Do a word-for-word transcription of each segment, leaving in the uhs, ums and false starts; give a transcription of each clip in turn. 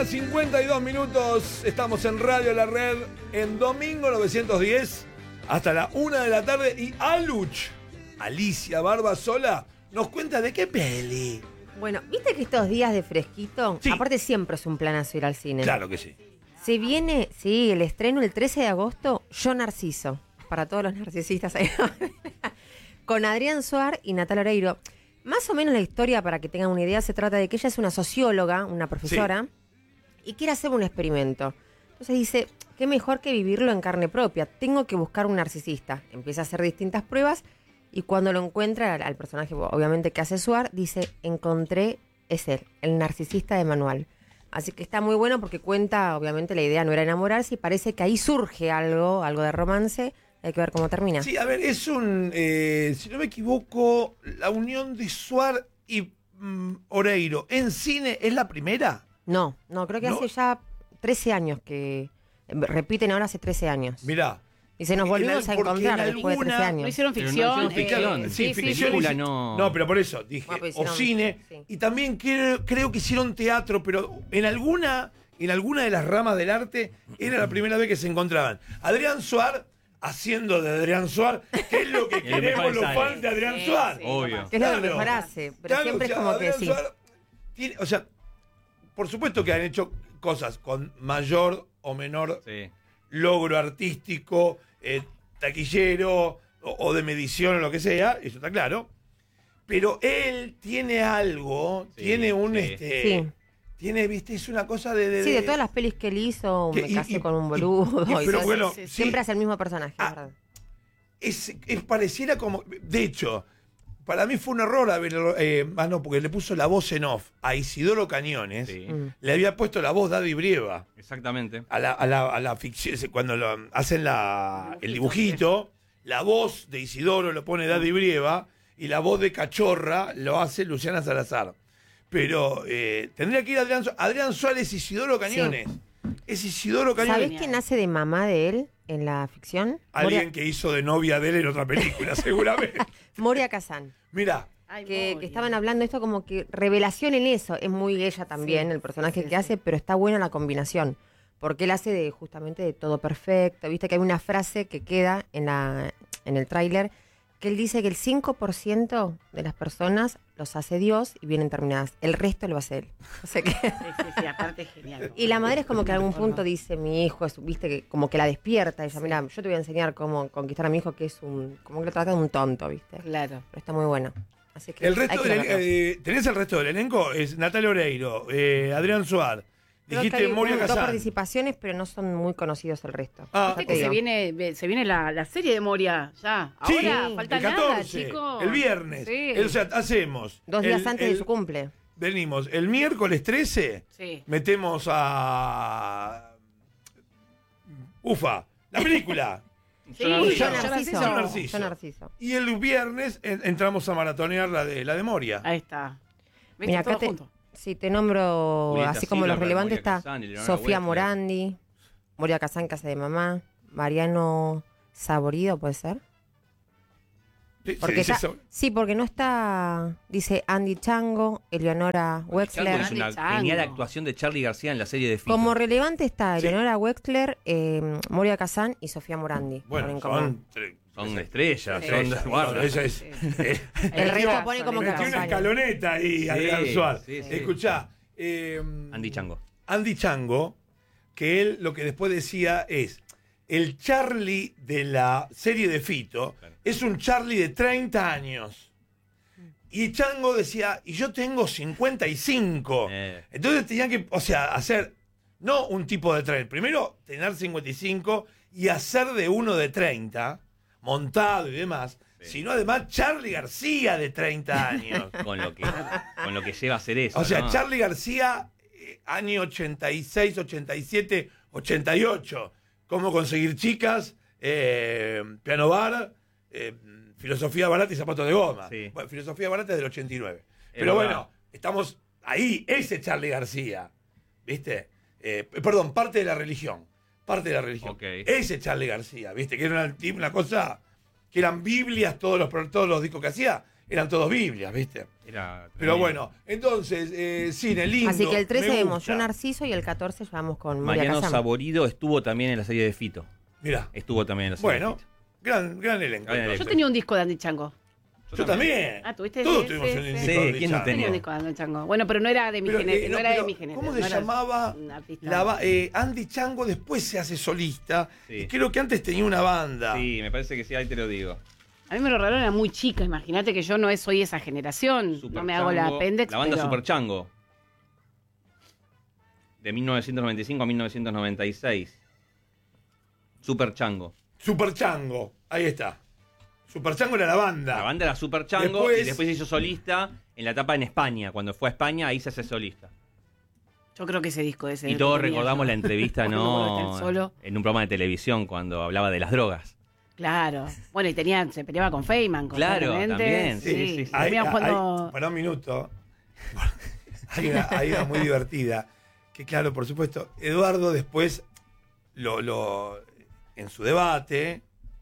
mañana, cincuenta y dos minutos. Estamos en Radio La Red en domingo novecientos diez hasta la una de la tarde. Y Aluch, Alicia Barbasola, nos cuenta de qué peli. Bueno, ¿viste que estos días de fresquito? Sí. Aparte siempre es un planazo ir al cine. Claro que sí. Se viene, sí, el estreno el trece de agosto, Yo Narciso. Para todos los narcisistas ahí. Con Adrián Suar y Natalia Oreiro. Más o menos la historia, para que tengan una idea, se trata de que ella es una socióloga, una profesora, sí, y quiere hacer un experimento. Entonces dice, qué mejor que vivirlo en carne propia. Tengo que buscar un narcisista. Empieza a hacer distintas pruebas y cuando lo encuentra, al, al personaje obviamente que hace Suar, dice, encontré, es él, el narcisista de manual. Así que está muy bueno porque cuenta, obviamente la idea no era enamorarse y parece que ahí surge algo, algo de romance. Hay que ver cómo termina. Sí, a ver, es un, eh, si no me equivoco, la unión de Suar y mm, Oreiro en cine es la primera. No, no, creo que ¿No? hace ya trece años que... Repiten ahora hace trece años. Mirá. Y se nos volvimos a encontrar después de trece No años. hicieron Pero no ficción. hicieron ficción. eh, Sí, sí, sí, ficción. sí. película no. No, pero por eso dije, Bueno, pues o hicieron- cine, sí. y también creo, creo que hicieron teatro, pero en alguna, en alguna de las ramas del arte era la primera vez que se encontraban. Adrián Suar haciendo de Adrián Suar, que es lo que El queremos mejor los sale. fans de Adrián Sí, Suar. sí. Obvio. Que es lo que Claro. mejor hace, pero Claro, siempre o sea, es como que Adrián sí. Suar tiene, o sea, por supuesto que han hecho cosas con mayor o menor Sí. logro artístico, eh, taquillero o, o de medición o lo que sea, eso está claro. Pero él tiene algo, Sí, tiene un sí. este, Sí. tiene, viste, es una cosa de, de Sí, de de- todas las pelis que él hizo, que- me y- casé y- con un y- boludo. y- y pero todo bueno, eso. sí. Siempre hace el mismo personaje, Ah, es verdad. es, es pareciera como, de hecho, para mí fue un error haberlo, eh, ah no, porque le puso la voz en off a Isidoro Cañones, Sí. Mm. le había puesto la voz Daddy Brieva. Exactamente. A la, a la, a la ficción, cuando lo, hacen la, el dibujito, la voz de Isidoro lo pone Daddy Brieva y la voz de Cachorra lo hace Luciana Salazar. Pero eh, tendría que ir Adrián Suárez. Adrián Suárez Isidoro Cañones. Es Isidoro Cañones. ¿Sabés quién hace de mamá de él en la ficción? Alguien Moria, que hizo de novia de él en otra película, seguramente. Moria Kazan. Mira, Ay, Que, Moria. que estaban hablando esto como que revelación en eso. Es muy ella también, Sí, el personaje sí, que sí. hace, pero está buena la combinación. Porque él hace de justamente de todo perfecto. Viste que hay una frase que queda en, la, en el tráiler que él dice que el cinco por ciento de las personas los hace Dios y vienen terminadas. El resto lo hace él. O sea que... Sí, sí, sí, aparte es genial. Y la madre es como que a algún punto dice, mi hijo, es, viste, que como que la despierta. Ella, mira, yo te voy a enseñar cómo conquistar a mi hijo, que es un, como que lo trata de un tonto, viste. Claro. Pero está muy bueno. Así que el hay resto que del, verlo. eh, ¿tenés el resto del elenco? Es Natalia Oreiro, eh, Adrián Suárez. Creo que Dijiste hay Moria un- dos Kazan. participaciones, pero no son muy conocidos el resto. Ah, Ya Viste te que se digo. viene, se viene la, la serie de Moria ya. Sí, Ahora falta el nada, catorce, chicos. el viernes. Sí. O sea, hacemos. Dos días el- antes el- de su cumple. Venimos el miércoles trece, Sí. metemos a. Ufa, la película. Sí, Yo Yo Yo Narciso. Narciso. Yo Narciso. Yo Narciso. Y el viernes en- entramos a maratonear la de la de Moria. Ahí está. ¿Viste? Mira, Todo acá te, junto. sí, te nombro, Julieta así como Silva, los relevantes, Moria está Kazan, Eleonora Sofía Wexler. Morandi, Moria Kazan, casa de mamá, Mariano Saborido, ¿puede ser? Sí, Porque sí, está- sí, sí, porque no está, dice Andy Chango, Eleonora Chango Wexler. es una Chango. genial actuación de Charlie García en la serie de Fito. Como relevante está Sí. Eleonora Wexler, eh, Moria Kazan y Sofía Morandi. Bueno, ponen como- son. tre- Son estrellas, Sí. son Estrellas, guarda. bueno, esa es. Sí. eh, El resto Metió- pone como que metió una acompaña. escaloneta ahí, Sí, Adrián Suárez. sí, sí. Escuchá. eh, Andy Chango. Andy Chango, que él lo que después decía es, el Charlie de la serie de Fito Claro. es un Charlie de treinta años. Y Chango decía, y yo tengo cincuenta y cinco. Eh. Entonces tenían que, o sea, hacer, no un tipo de tren, primero tener cincuenta y cinco y hacer de uno de treinta, montado y demás, Sí. sino además Charlie García de treinta años. Con lo que, con lo que lleva a hacer eso. O sea, ¿no? Charlie García, eh, año ochenta y seis, ochenta y siete, ochenta y ocho. Cómo conseguir chicas, eh, piano bar, eh, filosofía barata y zapatos de goma. Sí. Bueno, filosofía barata es del ochenta y nueve. Es Pero verdad. bueno, estamos ahí, ese Charlie García. ¿Viste? Eh, perdón, parte de la religión. Parte de la religión. Ok. Ese Charlie García, ¿viste? Que era una, una cosa, que eran Biblias todos los, todos los discos que hacía. eran todos Biblias, ¿viste? Era Pero tremendo. bueno, entonces, eh, cine lindo. Así que el trece me vemos gusta. Yo Narciso y el catorce vamos con Moria Mariano Kazan. Saborido estuvo también en la serie de Fito. Mirá, Estuvo también en la serie bueno, de Fito. gran, gran elenco. Gran elenco. Yo tenía un disco de Andy Chango. Yo también. Ah, ¿tuviste? Todos Sí, tuvimos sí, un sí. disco Sí, de Andy ¿quién no Chango. Tenía un disco de Andy Chango. Bueno, pero no era de mi Pero, género. eh, no, no, era de pero, mi género. ¿cómo no se era llamaba? un artista. La ba- eh, Andy Chango después se hace solista. Sí. Y creo que antes tenía una banda. Sí, me parece que sí, ahí te lo digo. A mí me lo regalaron, era muy chica. Imagínate que yo no soy esa generación. Super no me hago la Chango, apéndice. La banda pero... Super Chango. De mil novecientos noventa y cinco a mil novecientos noventa y seis. Super Chango. Super Chango, ahí está. Super Chango era la banda. La banda era Super Chango Después- y después se hizo solista en la etapa en España. Cuando fue a España, ahí se hace solista. Yo creo que ese disco ese. Y lo todos tenía recordamos yo. la entrevista, Cuando ¿no? está él solo. En un programa de televisión cuando hablaba de las drogas. Claro. Bueno, y tenía, se peleaba con Feynman. Claro, constantemente. también, sí, sí, sí. Hay, Terminaban jugando... hay- para un minuto. hay, una, hay una muy divertida. Que claro, por supuesto, Eduardo después lo, lo en su debate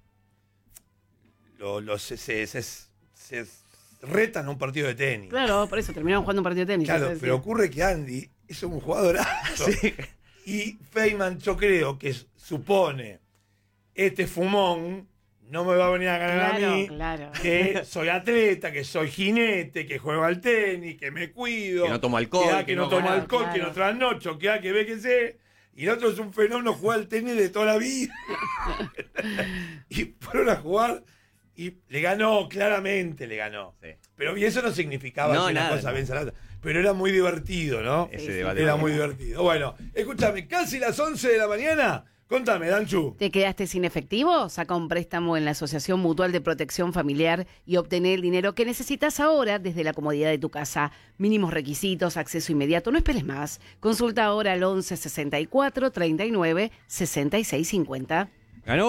lo, lo- se, se, se, se retan a un partido de tenis. Claro, por eso terminaron jugando un partido de tenis. Claro, entonces, pero sí. ocurre que Andy es un jugadorazo. Y Feynman, yo creo que supone, este fumón no me va a venir a ganar Claro, a mí, claro. que soy atleta, que soy jinete, que juego al tenis, que me cuido. Que no tomo alcohol, Que, ah, que que no no- tomo Claro, alcohol, que claro. no trasnocho, que ah, que ve que sé. Y el otro es un fenómeno, juega al tenis de toda la vida. Y fueron a jugar y le ganó, claramente le ganó. Sí. Pero y eso no significaba No, que una nada, cosa no. bien salada. Pero era muy divertido, ¿no? Ese sí, debate. Era fue- muy divertido. Bueno, escúchame, casi las once de la mañana. Contame, Danchu. ¿Te quedaste sin efectivo? Saca un préstamo en la Asociación Mutual de Protección Familiar y obtener el dinero que necesitas ahora desde la comodidad de tu casa. Mínimos requisitos, acceso inmediato. No esperes más. Consulta ahora al once sesenta y cuatro treinta y nueve sesenta y seis cincuenta. ¡Ganó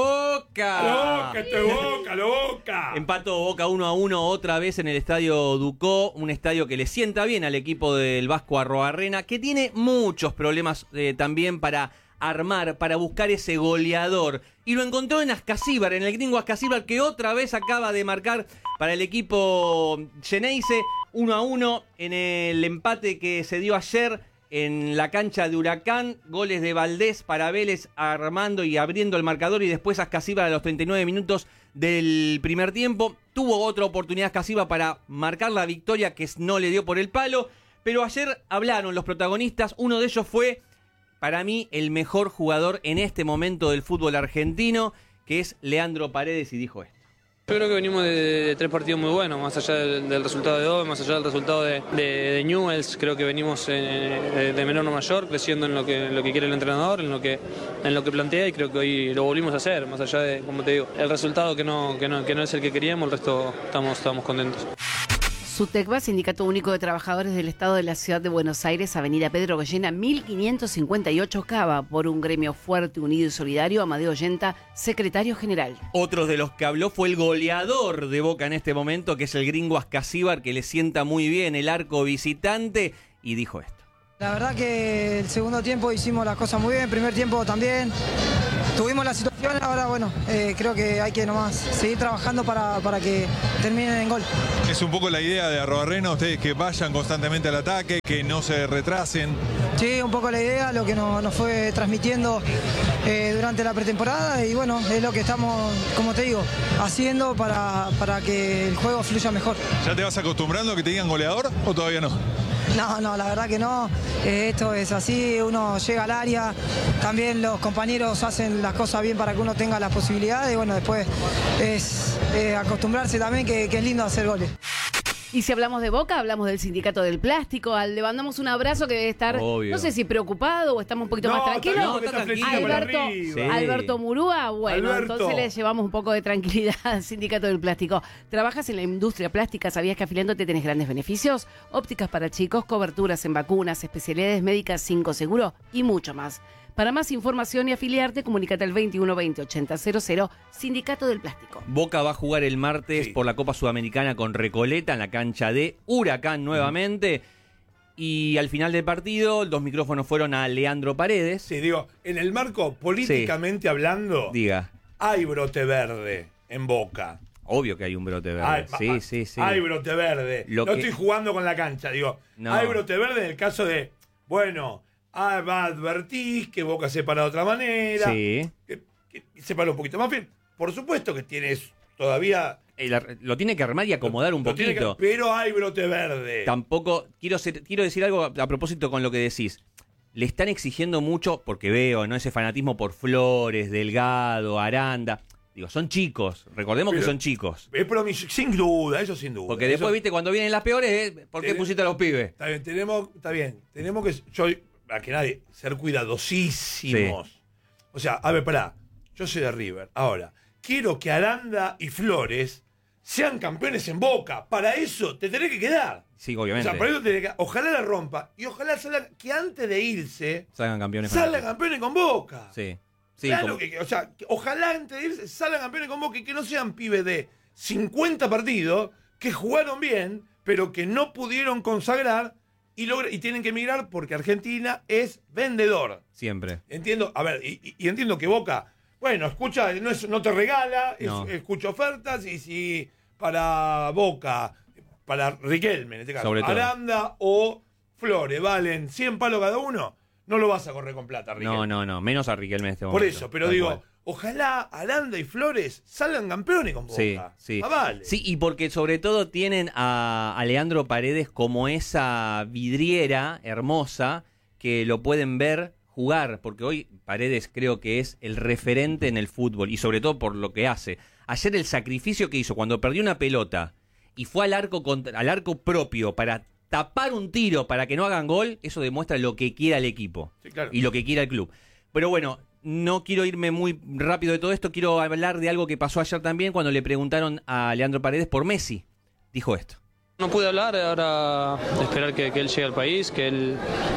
Boca! ¡Loca, esto es Boca, loca! Empató Boca uno a uno otra vez en el estadio Ducó, un estadio que le sienta bien al equipo del Vasco Arroarrena, que tiene muchos problemas eh, también para armar, para buscar ese goleador. Y lo encontró en Ascasíbar, en el gringo Ascasíbar, que otra vez acaba de marcar para el equipo Geneise uno a uno en el empate que se dio ayer en la cancha de Huracán. Goles de Valdés para Vélez, armando y abriendo el marcador, y después Ascasíbar a los treinta y nueve minutos del primer tiempo. Tuvo otra oportunidad Ascasíbar para marcar la victoria, que no le dio por el palo. Pero ayer hablaron los protagonistas. Uno de ellos fue, para mí, el mejor jugador en este momento del fútbol argentino, que es Leandro Paredes, y dijo esto. Yo creo que venimos de, de tres partidos muy buenos, más allá del, del resultado de hoy, más allá del resultado de, de, de Newell's. Creo que venimos en, de, de menor a mayor, creciendo en lo que, en lo que quiere el entrenador, en lo que en lo que plantea, y creo que hoy lo volvimos a hacer, más allá de, como te digo, el resultado que no, que no, que no es el que queríamos, el resto estamos, estamos contentos. SUTECBA, Sindicato Único de Trabajadores del Estado de la Ciudad de Buenos Aires, Avenida Pedro Goyena, mil quinientos cincuenta y ocho, Cava, por un gremio fuerte, unido y solidario. Amadeo Yenta, secretario general. Otro de los que habló fue el goleador de Boca en este momento, que es el gringo Ascasíbar, que le sienta muy bien el arco visitante, y dijo esto. La verdad que el segundo tiempo hicimos las cosas muy bien, el primer tiempo también. Tuvimos la situación, ahora bueno, eh, creo que hay que nomás seguir trabajando para, para que terminen en gol. Es un poco la idea de Arroarrena, ustedes que vayan constantemente al ataque, que no se retrasen. Sí, un poco la idea, lo que nos, nos fue transmitiendo eh, durante la pretemporada, y bueno, es lo que estamos, como te digo, haciendo para, para que el juego fluya mejor. ¿Ya te vas acostumbrando a que te digan goleador o todavía no? No, no, la verdad que no. Eh, esto es así, uno llega al área, también los compañeros hacen las cosas bien para que uno tenga las posibilidades, y bueno, después es eh, acostumbrarse también, que, que es lindo hacer goles. Y si hablamos de Boca, hablamos del Sindicato del Plástico. Al le mandamos un abrazo, que debe estar, Obvio. no sé si preocupado o estamos un poquito No, más tranquilos. no, está tranquilo. flechita para Alberto, arriba. Sí. Alberto Murúa, bueno, Alberto. entonces le llevamos un poco de tranquilidad al Sindicato del Plástico. Trabajas en la industria plástica, ¿sabías que afiliándote tenés grandes beneficios? Ópticas para chicos, coberturas en vacunas, especialidades médicas, cinco seguro y mucho más. Para más información y afiliarte, comunícate al veintiuno veinte ochenta cero cero, Sindicato del Plástico. Boca va a jugar el martes Sí. por la Copa Sudamericana con Recoleta en la cancha de Huracán nuevamente. Y al final del partido, los micrófonos fueron a Leandro Paredes. Sí, digo, en el marco políticamente hablando, Diga. hay brote verde en Boca. Obvio que hay un brote verde. Hay, sí, hay, sí, sí. Hay brote verde. Lo no que... estoy jugando con la cancha, digo. No. Hay brote verde en el caso de, bueno, ah, va, advertís que Boca se para de otra manera. Sí. Que, que se para un poquito más bien. Por supuesto que tienes todavía... El, lo tiene que armar y acomodar un lo poquito. Que, pero hay brote verde. Tampoco, quiero, ser, quiero decir algo a, a propósito con lo que decís. Le están exigiendo mucho, porque veo, ¿no? Ese fanatismo por Flores, Delgado, Aranda. Digo, son chicos. Recordemos pero, que son chicos. Es promis- sin duda, eso sin duda. Porque después, eso, viste, cuando vienen las peores, ¿eh? ¿por qué tenemos, pusiste a los pibes? Está bien, tenemos, está bien. Tenemos que, yo, a que nadie, ser cuidadosísimos. Sí. O sea, a ver, pará. Yo soy de River. Ahora, quiero que Aranda y Flores sean campeones en Boca. Para eso te tenés que quedar. Sí, obviamente. O sea, para eso te tenés que, ojalá la rompa. Y ojalá salga, que antes de irse salgan campeones. Salgan campeones con Boca. Sí. Sí, claro como... que, o sea, que ojalá antes de irse salgan campeones con Boca y que no sean pibes de cincuenta partidos que jugaron bien, pero que no pudieron consagrar y, logra, y tienen que emigrar porque Argentina es vendedor. Siempre. Entiendo, a ver, y, y entiendo que Boca, bueno, escucha, no, es, no te regala, no. Es, escucha ofertas y si para Boca, para Riquelme en este caso, Aranda o Flores valen cien palos cada uno, no lo vas a correr con plata, Riquelme. No, no, no, menos a Riquelme en este momento. Por eso, pero digo, cual. Ojalá Aranda y Flores salgan campeones con Boca. Sí, sí. Ah, vale. Sí, y porque sobre todo tienen a, a Leandro Paredes como esa vidriera hermosa que lo pueden ver jugar, porque hoy Paredes creo que es el referente en el fútbol y sobre todo por lo que hace. Ayer el sacrificio que hizo cuando perdió una pelota y fue al arco contra, al arco propio para tapar un tiro para que no hagan gol, eso demuestra lo que quiera el equipo. Sí, claro. Y lo que quiera el club. Pero bueno, no quiero irme muy rápido de todo esto, quiero hablar de algo que pasó ayer también cuando le preguntaron a Leandro Paredes por Messi. Dijo esto. No pude hablar, ahora esperar que, que él llegue al país, que él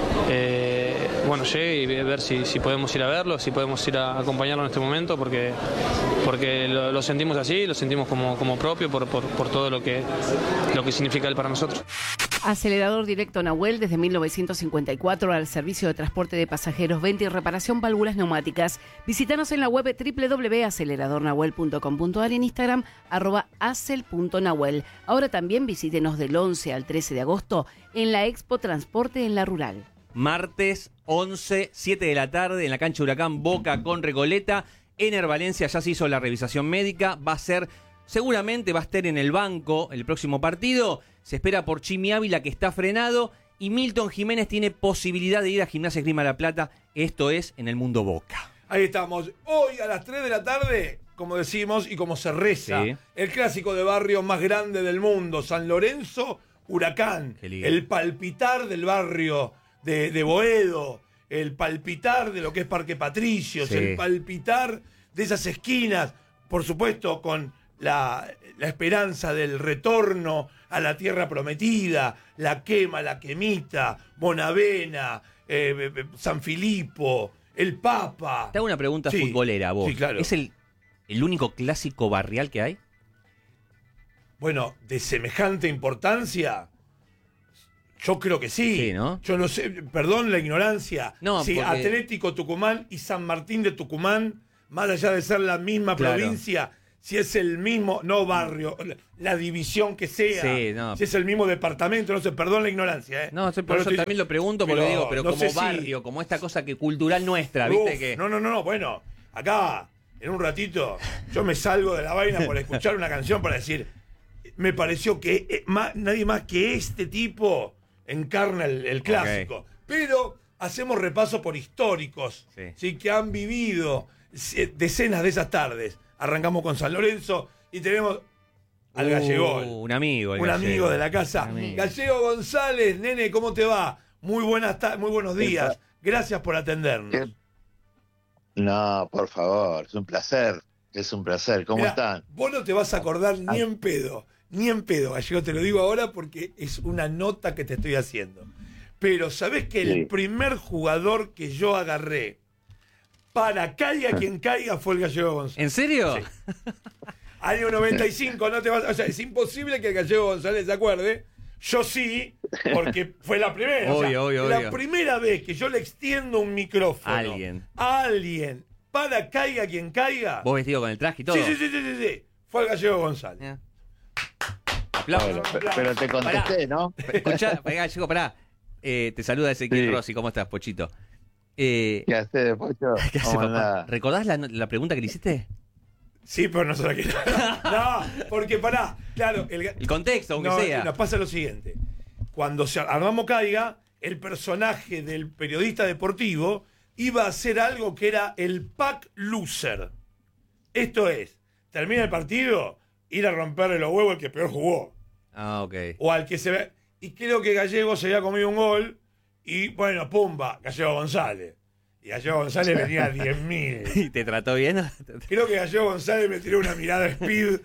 eh, bueno, llegue y ver si, si podemos ir a verlo, si podemos ir a acompañarlo en este momento, porque, porque lo, lo sentimos así, lo sentimos como, como propio por, por, por todo lo que, lo que significa él para nosotros. Acelerador directo Nahuel desde mil novecientos cincuenta y cuatro al servicio de transporte de pasajeros, venta y reparación válvulas neumáticas. Visítanos en la web doble u doble u doble u punto acelerador nahuel punto com punto a r y en Instagram arroba acel punto nahuel. Ahora también visítenos del once al trece de agosto en la Expo Transporte en la Rural. Martes once, siete de la tarde en la cancha Huracán Boca con Recoleta. Ener Valencia ya se hizo la revisación médica, va a ser, seguramente va a estar en el banco el próximo partido. Se espera por Chimi Ávila, que está frenado, y Milton Jiménez tiene posibilidad de ir a Gimnasia Esgrima La Plata. Esto es en el mundo Boca. Ahí estamos. Hoy a las tres de la tarde, como decimos y como se reza, sí. El clásico de barrio más grande del mundo, San Lorenzo, Huracán. El palpitar del barrio de, de Boedo, el palpitar de lo que es Parque Patricios, sí. El palpitar de esas esquinas, por supuesto con la, la esperanza del retorno a la tierra prometida, la quema, la quemita, Bonavena, eh, San Filipo, el Papa. Te hago una pregunta sí, futbolera, vos. Sí, claro. ¿Es el, el único clásico barrial que hay? Bueno, de semejante importancia, yo creo que sí. Sí, ¿no? Yo no sé, perdón la ignorancia. No, sí, porque... Atlético Tucumán y San Martín de Tucumán, más allá de ser la misma claro. provincia, si es el mismo, no barrio, la división que sea, sí, no. si es el mismo departamento, no sé, perdón la ignorancia. ¿eh? No, por pero eso estoy... también lo pregunto, porque pero, digo, pero no como barrio, si... como esta cosa que cultural nuestra, Uf, ¿viste? Que... No, no, no, bueno, acá, en un ratito, yo me salgo de la vaina por escuchar una canción para decir, me pareció que eh, más, nadie más que este tipo encarna el, el clásico. Okay. Pero hacemos repaso por históricos, sí. ¿sí? Que han vivido decenas de esas tardes. Arrancamos con San Lorenzo y tenemos al uh, Gallego. Un amigo. Un Gallego. amigo de la casa. Gallego González, nene, ¿cómo te va? Muy buenas ta- muy buenos días. Gracias por atendernos. No, por favor, es un placer. Es un placer. ¿Cómo Mirá, están? Vos no te vas a acordar ni en pedo. Ni en pedo, Gallego, te lo digo ahora porque es una nota que te estoy haciendo. Pero ¿sabés que sí. el primer jugador que yo agarré para caiga quien caiga fue el Gallego González? ¿En serio? Sí. Año noventa y cinco, no te vas, o sea, es imposible que el Gallego González se acuerde. Yo sí, porque fue la primera. Obvio, o sea, obvio, la obvio. primera vez que yo le extiendo un micrófono a alguien. A alguien para caiga quien caiga. ¿Vos vestido con el traje y todo? Sí, sí, sí, sí, sí. fue al Gallego González. Yeah. Aplausos. Bueno, pero, pero te contesté, ¿no? Escuchá, Gallego, pará. Eh, te saluda Ezequiel Sí. Rossi. ¿Cómo estás, Pochito? Eh, ¿Qué haces, Pocho? ¿Qué hace, ¿Cómo papá? andás? ¿Recordás la, la pregunta que le hiciste? Sí, pero no se la quiero. No, porque pará, claro, el, El contexto, aunque no, sea. nos pasa lo siguiente. Cuando se Armamos Caiga, el personaje del periodista deportivo iba a hacer algo que era el pack loser. Esto es, termina el partido, ir a romperle los huevos al que peor jugó. Ah, ok. O al que se ve. Y creo que Gallego se había comido un gol y, bueno, pumba, Gallego González. Y Gallego González venía a diez mil. ¿Y te trató bien? Creo que Gallego González me tiró una mirada speed.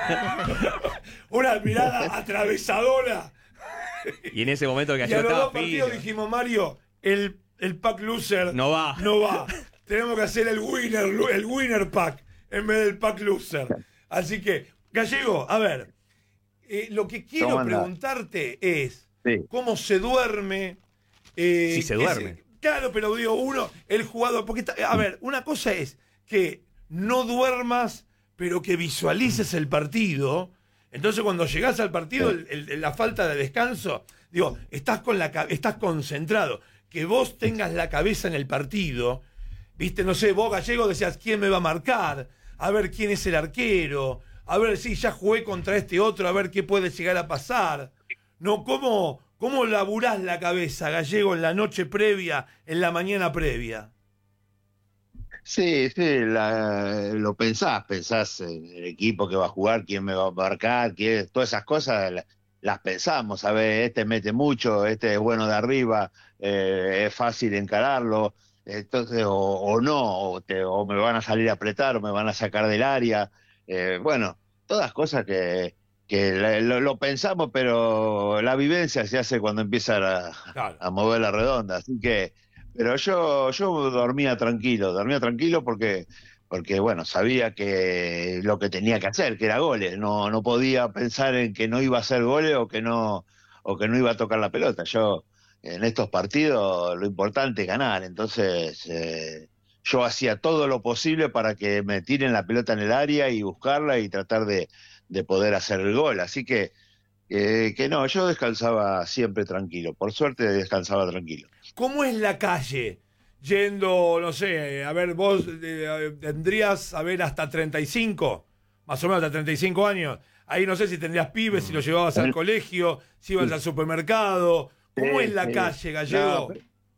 Una mirada atravesadora. Y en ese momento el Y a Gallego los estaba dos partidos fino. dijimos, Mario, el, el pack loser No va. no va. Tenemos que hacer el winner, el winner pack en vez del pack loser. Así que, Gallego, a ver, eh, lo que quiero ¿Cómo andás? preguntarte es Sí. cómo se duerme. eh, Si se que duerme. claro, pero digo, uno, el jugador, porque, está- a ver, una cosa es que no duermas, pero que visualices el partido. Entonces, cuando llegás al partido, el- el- la falta de descanso, digo, estás con la ca- estás concentrado. Que vos tengas la cabeza en el partido, viste, no sé, vos Gallego decías quién me va a marcar, a ver quién es el arquero, a ver si ya jugué contra este otro, a ver qué puede llegar a pasar. No, ¿cómo, cómo laburás la cabeza, Gallego, en la noche previa, en la mañana previa? Sí, sí, la- lo pensás, pensás en el equipo que va a jugar, quién me va a marcar, quién, todas esas cosas la- las pensamos, a ver, este mete mucho, este es bueno de arriba, eh, es fácil encararlo, entonces, o, o no, o, te- o me van a salir a apretar, o me van a sacar del área, eh, bueno, todas cosas que, que la- lo, lo pensamos, pero la vivencia se hace cuando empiezan a, Claro. a mover la redonda, así que, pero yo, yo dormía tranquilo, dormía tranquilo porque, porque bueno, sabía que lo que tenía que hacer, que era goles, no, no podía pensar en que no iba a hacer goles o que no, o que no iba a tocar la pelota. Yo, en estos partidos, lo importante es ganar, entonces eh, yo hacía todo lo posible para que me tiren la pelota en el área y buscarla y tratar de, de poder hacer el gol, así que Eh, que no, yo descansaba siempre tranquilo. Por suerte descansaba tranquilo. ¿Cómo es la calle? Yendo, no sé, a ver, vos eh, tendrías, a ver, hasta treinta y cinco, más o menos hasta treinta y cinco años. Ahí no sé si tendrías pibes, si los llevabas al colegio, si ibas al supermercado. ¿Cómo Sí, es la sí. calle, Gallego?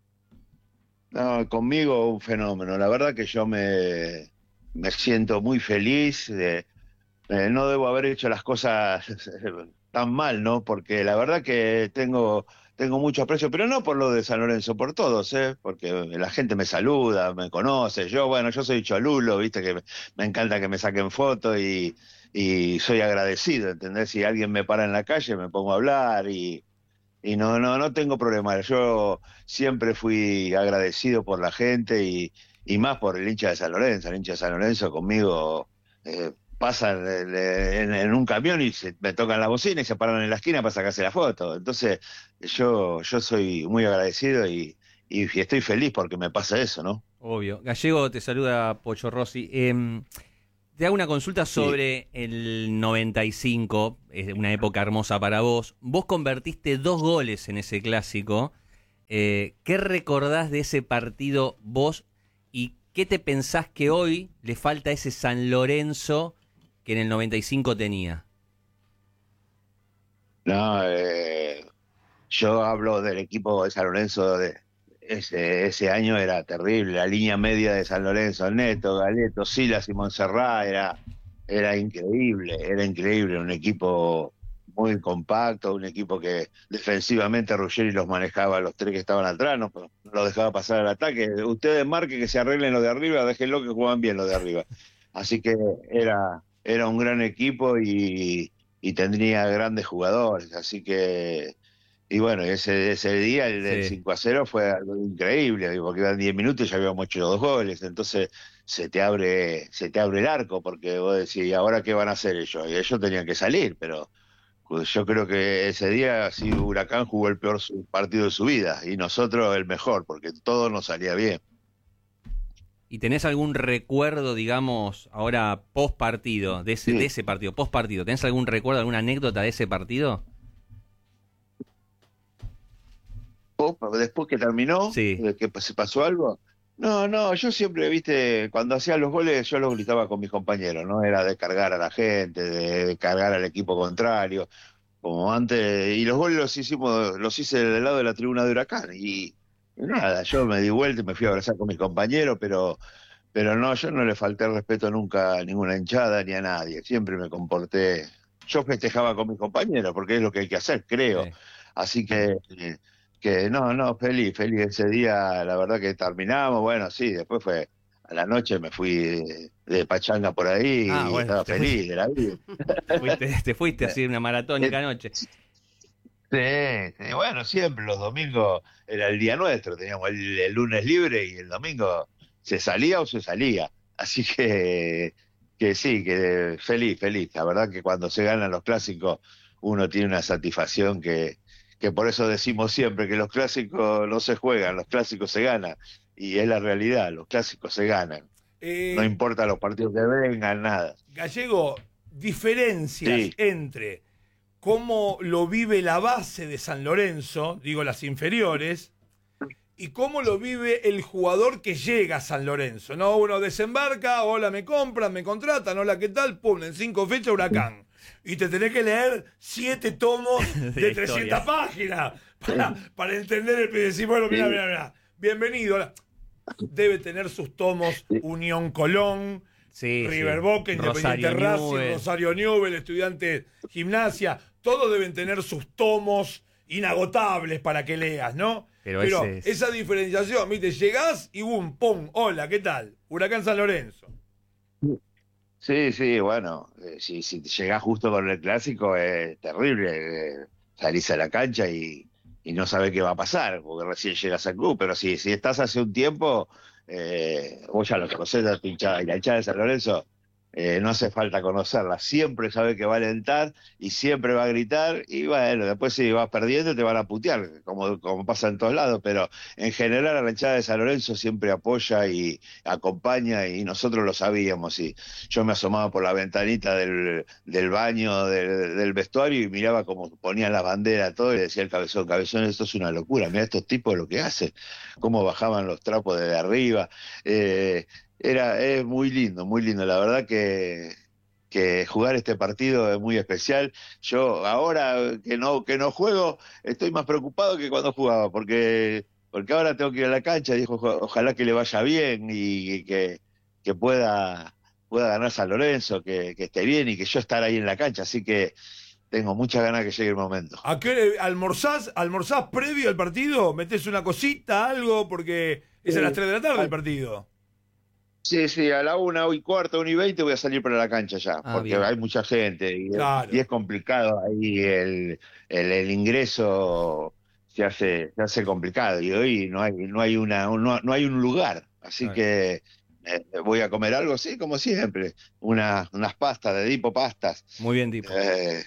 No, no, conmigo un fenómeno. La verdad que yo me, me siento muy feliz. De, eh, no debo haber hecho las cosas tan mal, ¿no? Porque la verdad que tengo, tengo mucho aprecio, pero no por lo de San Lorenzo, por todos, ¿eh? Porque la gente me saluda, me conoce. Yo, bueno, yo soy cholulo, ¿viste? Que me, me encanta que me saquen fotos y, y soy agradecido, ¿entendés? Si alguien me para en la calle, me pongo a hablar y, y no, no, no tengo problema. Yo siempre fui agradecido por la gente y, y más por el hincha de San Lorenzo. El hincha de San Lorenzo conmigo eh, pasan en, en un camión y se, me tocan la bocina y se paran en la esquina para sacarse la foto. Entonces yo, yo soy muy agradecido y, y estoy feliz porque me pasa eso, ¿no? Obvio. Gallego, te saluda Pocho Rossi. Eh, te hago una consulta sobre el noventa y cinco, es una época hermosa para vos. Vos convertiste dos goles en ese clásico. Eh, ¿Qué recordás de ese partido vos y qué te pensás que hoy le falta a ese San Lorenzo que en el noventa y cinco tenía? No, eh, yo hablo del equipo de San Lorenzo de ese, ese año, era terrible. La línea media de San Lorenzo, Neto, Galeto, Silas y Montserrat, era, era increíble, era increíble. Un equipo muy compacto, un equipo que defensivamente Ruggeri los manejaba, los tres que estaban atrás, no, no los dejaba pasar al ataque. Ustedes marquen que se arreglen los de arriba, déjenlo que juegan bien los de arriba. Así que era, era un gran equipo y, y tendría grandes jugadores, así que, y bueno, ese, ese día, el del Sí. cinco a cero fue algo increíble, porque eran diez minutos y ya habíamos hecho dos goles, entonces se te abre, se te abre el arco, porque vos decís, ¿y ahora qué van a hacer ellos? Y ellos tenían que salir, pero pues yo creo que ese día sí Huracán jugó el peor su- partido de su vida, y nosotros el mejor, porque todo nos salía bien. ¿Y tenés algún recuerdo, digamos, ahora post partido, de ese, Sí. de ese partido, post partido? ¿Tenés algún recuerdo, alguna anécdota de ese partido? Después que terminó, Sí. de que se pasó algo. No, no, yo siempre, viste, cuando hacía los goles, yo los gritaba con mis compañeros, ¿no? Era de cargar a la gente, de, de cargar al equipo contrario, como antes, y los goles los hicimos, los hice del lado de la tribuna de Huracán, y, y nada, yo me di vuelta y me fui a abrazar con mis compañeros, pero, pero no, yo no le falté el respeto nunca a ninguna hinchada ni a nadie, siempre me comporté, yo festejaba con mis compañeros, porque es lo que hay que hacer, creo, Sí. así que... eh, que no, no, feliz, feliz ese día, la verdad que terminamos, bueno, sí, después fue a la noche me fui de, de pachanga por ahí Ah, y bueno, estaba te feliz fuiste. de la vida. Te fuiste, te fuiste así una maratónica noche. Sí, sí, bueno, siempre los domingos era el día nuestro, teníamos el, el lunes libre y el domingo se salía o se salía, así que, que sí, que feliz, feliz, la verdad que cuando se ganan los clásicos uno tiene una satisfacción que que por eso decimos siempre que los clásicos no se juegan, los clásicos se ganan, y es la realidad, los clásicos se ganan, Eh, no importa los partidos que vengan, nada. Gallego, diferencias Sí. entre cómo lo vive la base de San Lorenzo, digo las inferiores, y cómo lo vive el jugador que llega a San Lorenzo. No, uno desembarca, hola, me compran, me contratan, hola, ¿qué tal? Pum, en cinco fechas, Huracán. Y te tenés que leer siete tomos de, De trescientas historia. páginas para, para entender el y decir, bueno, mira, mira, mira, bienvenido. Debe tener sus tomos Unión Colón, Sí, River sí. Boca, Independiente Rosario Racing, Newell's. Rosario Newell, Estudiantes Gimnasia, todos deben tener sus tomos inagotables para que leas, ¿no? Pero Pero ese es- esa diferenciación, viste, llegás y boom, pum, hola, ¿qué tal? Huracán San Lorenzo. Sí, sí, bueno, eh, si, si te llegás justo con el clásico es terrible, eh, salís a la cancha y, y no sabés qué va a pasar, porque recién llegas al club, pero si, si estás hace un tiempo, eh, vos ya lo conocés, la hinchada, y la hinchada de San Lorenzo, eh, no hace falta conocerla, siempre sabe que va a alentar y siempre va a gritar, y bueno, después si vas perdiendo te van a putear, como, como pasa en todos lados, pero en general a la hinchada de San Lorenzo siempre apoya y acompaña, y nosotros lo sabíamos, y yo me asomaba por la ventanita del, del baño, del, del vestuario, y miraba cómo ponían las banderas, todo, y decía el Cabezón, Cabezón, esto es una locura, mira estos tipos lo que hacen, cómo bajaban los trapos desde arriba, eh, era es muy lindo, muy lindo, la verdad que, que jugar este partido es muy especial. Yo ahora que no, que no juego, estoy más preocupado que cuando jugaba, porque, porque ahora tengo que ir a la cancha, y dijo, ojalá que le vaya bien y, y que, que pueda, pueda ganar San Lorenzo, que, que esté bien y que yo estar ahí en la cancha, así que tengo muchas ganas que llegue el momento. ¿A qué hora almorzás? ¿Almorzás previo al partido? ¿Metés una cosita, algo? Porque es a las tres de la tarde el partido. Sí, sí, a la una y cuarto, una y veinte voy a salir para la cancha ya, Ah, porque bien. hay mucha gente y, Claro. y es complicado ahí el, el, el ingreso se hace, se hace complicado y hoy no hay, no hay una, no, no hay un lugar, así Claro. que eh, voy a comer algo, sí, como siempre, una, unas pastas de Dipo Pastas, Muy bien, tipo. eh,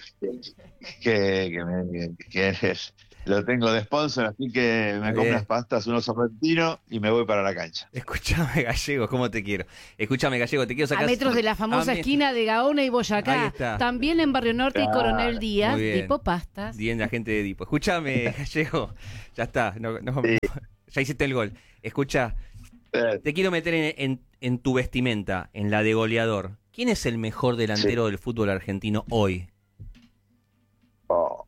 que, que, me- que es- lo tengo de sponsor, así que me como Bien. unas pastas, unos sorrentinos y me voy para la cancha. Escuchame, Gallego, ¿cómo te quiero? Escuchame, Gallego, te quiero sacar... A metros de la A famosa met- esquina de Gaona y Ahí Boyacá. está. También en Barrio Norte y Claro. Coronel Díaz, Muy bien. tipo pastas. Bien, la gente de Dipo. Escuchame, Gallego. Ya está. No, no- Sí. ya hiciste el gol. Escucha, Eh, te quiero meter en, en- en tu vestimenta, en la de goleador. ¿Quién es el mejor delantero del fútbol argentino hoy? Oh.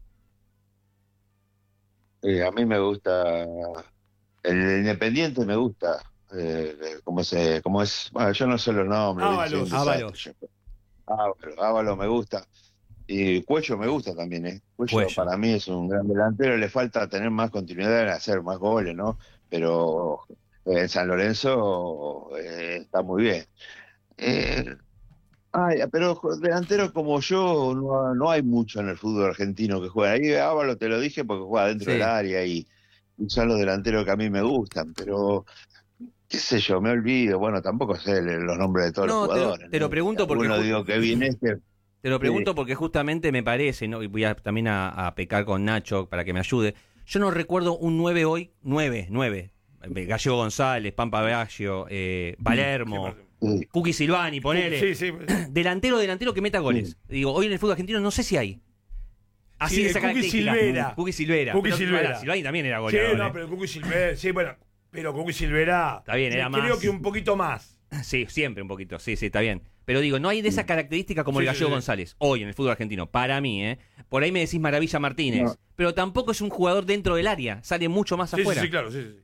Eh, a mí me gusta, el Independiente me gusta, eh, como se, como es, bueno, yo no sé los nombres. Ábalos. soy un desastre, Ábalos. yo. Ábalos, Ábalos me gusta, y Cuello me gusta también, ¿eh? Cuello, Cuello. para mí es un gran delantero, le falta tener más continuidad en hacer más goles, ¿no? Pero eh, en San Lorenzo eh, está muy bien. Eh, Ay, pero delanteros como yo no, no hay mucho en el fútbol argentino que juegan. Ahí Ábalos te lo dije porque juega dentro Sí. del área y, y son los delanteros que a mí me gustan, pero qué sé yo, me olvido. Bueno, tampoco sé los nombres de todos No, los te lo- jugadores. te lo ¿no? pregunto porque Uno ju- digo que viene este. Te lo pregunto Sí. porque justamente me parece, ¿no? Y voy a, también a, a pecar con Nacho para que me ayude. Yo no recuerdo un nueve hoy, nueve, nueve, Gallego González, Pampa Baggio, eh, Palermo, sí. Cuqui Silvani, ponele. Sí, sí. Delantero, delantero que meta goles. Sí. Digo, hoy en el fútbol argentino no sé si hay. Así sí, de esa Cuqui característica. Silvera. Cuqui Silvera. Cuqui pero, Silvera. Para, Silvani también era goleador. Sí, no, eh. pero Cuqui Silvera, sí, bueno, pero Cuqui Silvera. Está bien, era creo más. que un poquito más. Sí, siempre un poquito. Sí, sí, está bien. Pero digo, no hay de esa característica como sí, el Gallego sí, sí. González hoy en el fútbol argentino. Para mí, ¿eh? Por ahí me decís Maravilla Martínez. No. Pero tampoco es un jugador dentro del área. Sale mucho más sí, afuera. Sí, sí, claro, sí, sí.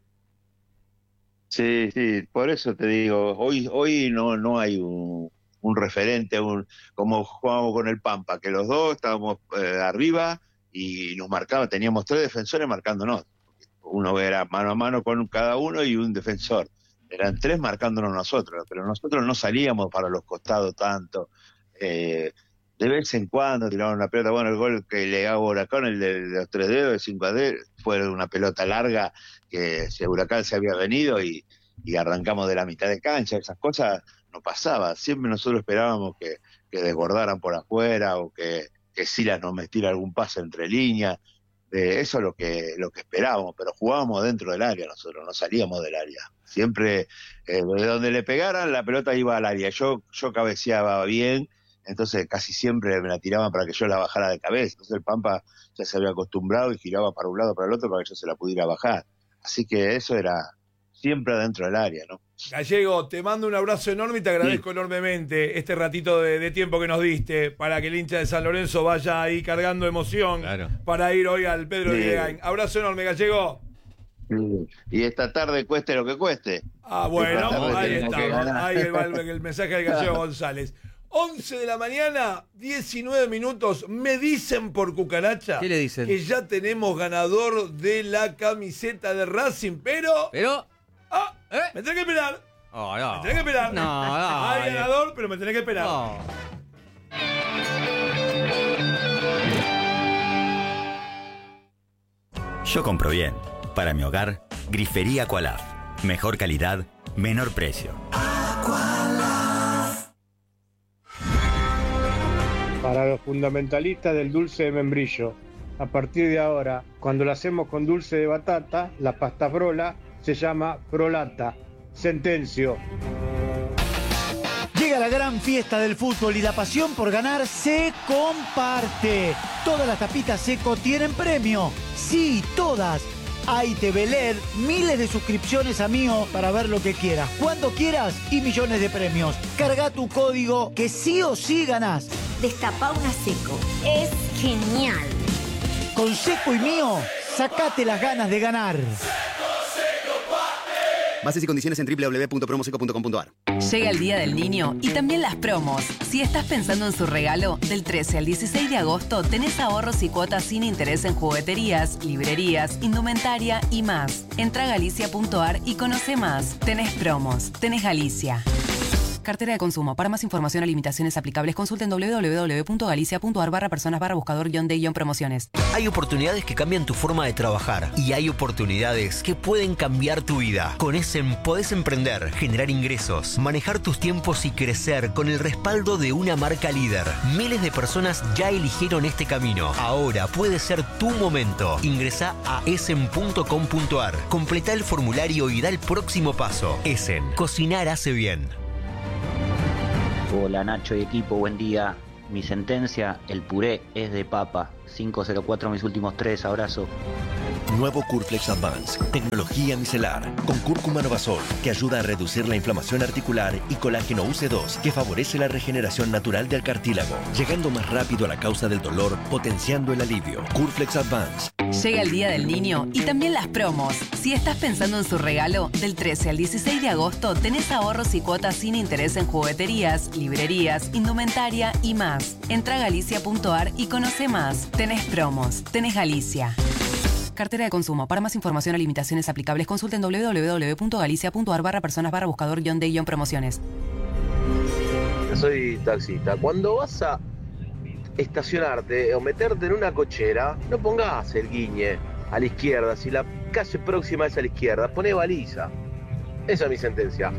Sí, sí, por eso te digo, hoy hoy no no hay un, un referente, un como jugábamos con el Pampa, que los dos estábamos eh, arriba y nos marcaba, teníamos tres defensores marcándonos. Uno era mano a mano con cada uno y un defensor. Eran tres marcándonos nosotros, pero nosotros no salíamos para los costados tanto. Eh, de vez en cuando tiraban una pelota. Bueno, el gol que le hago a Huracán, el de los tres dedos, el cinco a D, fue una pelota larga que si Huracán se había venido y, y arrancamos de la mitad de cancha. Esas cosas no pasaban. Siempre nosotros esperábamos que, que desbordaran por afuera o que, que Silas nos metiera algún pase entre líneas. Eh, eso es lo que, lo que esperábamos, pero jugábamos dentro del área nosotros, no salíamos del área. Siempre, eh, de donde le pegaran, la pelota iba al área. Yo, yo cabeceaba bien, entonces casi siempre me la tiraban para que yo la bajara de cabeza. Entonces el Pampa ya se había acostumbrado y giraba para un lado para el otro para que yo se la pudiera bajar. Así que eso era siempre adentro del área, ¿no? Gallego, te mando un abrazo enorme y te agradezco sí. enormemente este ratito de, de tiempo que nos diste para que el hincha de San Lorenzo vaya ahí cargando emoción claro. para ir hoy al Pedro sí. Liegain. Abrazo enorme, Gallego. Sí. Y esta tarde cueste lo que cueste. Ah, bueno, ahí está. Ahí va el, el mensaje de Gallego González. once de la mañana, diecinueve minutos. Me dicen por cucaracha ¿Qué le dicen? que ya tenemos ganador de la camiseta de Racing, pero... Pero... Ah, ¿Eh? me tenés que esperar. Oh, no. Me tenés que esperar. No, no. Hay ganador, pero me tenés que esperar. No. Yo compro bien. Para mi hogar, Grifería Aqualaf. Mejor calidad, menor precio. Para los fundamentalistas del dulce de membrillo, a partir de ahora, cuando lo hacemos con dulce de batata, la pasta frola se llama frolata. Sentencio. Llega la gran fiesta del fútbol y la pasión por ganar se comparte. Todas las tapitas Seco tienen premio. Sí, todas. Hay T V L E D, miles de suscripciones a Mío para ver lo que quieras, cuando quieras y millones de premios. Carga tu código que sí o sí ganás. Destapá una Seco. Es genial. Con Seco y Mío, sacate las ganas de ganar. Bases y condiciones en doble u doble u doble u punto promoseco punto com punto a r. Llega el Día del Niño y también las promos. Si estás pensando en su regalo, del trece al dieciséis de agosto tenés ahorros y cuotas sin interés en jugueterías, librerías, indumentaria y más. Entra a galicia punto a r y conoce más. Tenés promos. Tenés Galicia. Cartera de consumo. Para más información o limitaciones aplicables, consulten doble u doble u doble u punto galicia punto a r barra personas barra buscador guión de guión promociones. Hay oportunidades que cambian tu forma de trabajar y hay oportunidades que pueden cambiar tu vida. Con Essen podés emprender, generar ingresos, manejar tus tiempos y crecer con el respaldo de una marca líder. Miles de personas ya eligieron este camino. Ahora puede ser tu momento. Ingresá a essen punto com punto a r, completá el formulario y da el próximo paso. Essen, cocinar hace bien. Hola Nacho y equipo, buen día. Mi sentencia, el puré es de papa. cinco cero cuatro mis últimos tres, abrazo. Nuevo Curflex Advance, tecnología micelar, con cúrcuma novasol, que ayuda a reducir la inflamación articular, y colágeno U C dos, que favorece la regeneración natural del cartílago, llegando más rápido a la causa del dolor, potenciando el alivio. Curflex Advance. Llega el Día del Niño y también las promos. Si estás pensando en su regalo, del trece al dieciséis de agosto tenés ahorros y cuotas sin interés en jugueterías, librerías, indumentaria y más. Entra a galicia punto a r y conoce más. Tenés promos. Tenés Galicia. Cartera de consumo. Para más información o limitaciones aplicables, consulten doble u doble u doble u punto galicia punto a r barra personas barra buscador guión de guión promociones. Soy taxista. Cuando vas a estacionarte o meterte en una cochera, no pongas el guiñe a la izquierda. Si la calle próxima es a la izquierda, poné baliza. Esa es mi sentencia.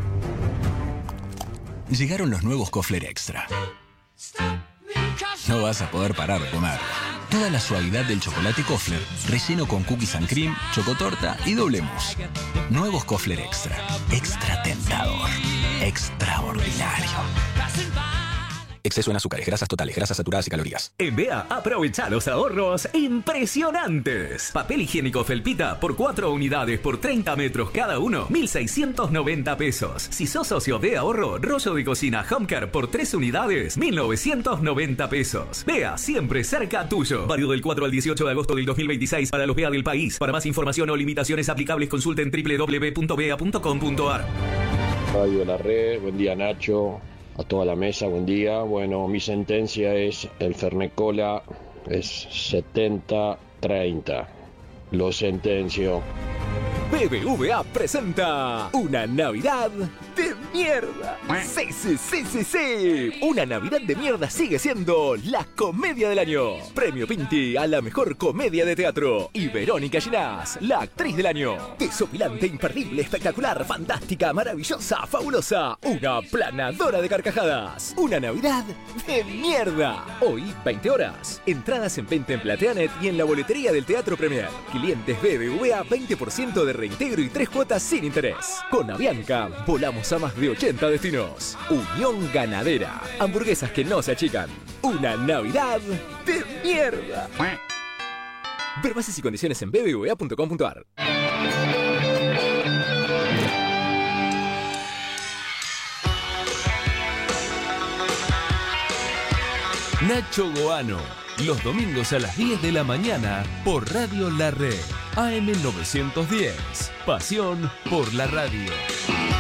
Llegaron los nuevos Kofler Extra. No vas a poder parar de comer. toda la suavidad del chocolate Kofler, relleno con cookies and cream, chocotorta y doble mousse. Nuevos Kofler Extra. Extra tentador. Extraordinario. Exceso en azúcares, grasas totales, grasas saturadas y calorías. En B A, aprovecha los ahorros impresionantes. Papel higiénico Felpita por cuatro unidades por treinta metros cada uno, mil seiscientos noventa pesos. Si sos socio de ahorro, rollo de cocina Homecare por tres unidades, mil novecientos noventa pesos. B A, siempre cerca tuyo. Válido del cuatro al dieciocho de agosto del dos mil veintiséis para los B A del país. Para más información o limitaciones aplicables, consulten doble u doble u doble u punto b a punto com punto a r. Radio La Red, buen día Nacho. A toda la mesa, buen día. Bueno, mi sentencia es el Fernet Cola es setenta treinta. Lo sentencio. B B V A presenta una Navidad de mierda. Sí, sí, sí, sí, sí. Una Navidad de mierda sigue siendo la comedia del año. Premio Pinti a la mejor comedia de teatro. Y Verónica Ginás, la actriz del año. Desopilante, imperdible, espectacular, fantástica, maravillosa, fabulosa. Una planadora de carcajadas. Una Navidad de mierda. Hoy, veinte horas. Entradas en venta en Plateanet y en la boletería del Teatro Premier. Clientes B B V A, veinte por ciento de reintegro y tres cuotas sin interés. Con Avianca, volamos a más de ochenta destinos. Unión Ganadera. Hamburguesas que no se achican. Una Navidad de mierda. Ver bases y condiciones en b b v a punto com punto a r. Nacho Goano, los domingos a las diez de la mañana por Radio La Red, A M novecientos diez. Pasión por la radio.